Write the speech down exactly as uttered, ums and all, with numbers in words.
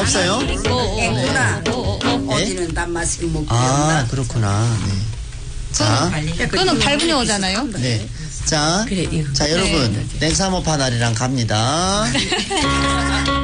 없어요? 앵구나. 네? 어디는 단맛이 먹고. 아, 그렇구나. 네. 자, 그거는 밟은 여자잖아요. 네. 자, 그래, 이거. 자, 여러분, 냉삼호 파날이랑 갑니다.